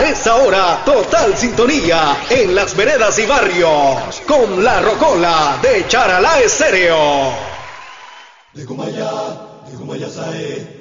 A esta hora, total sintonía en las veredas y barrios con la rocola de Charalá Estéreo. De Kumaya Sae.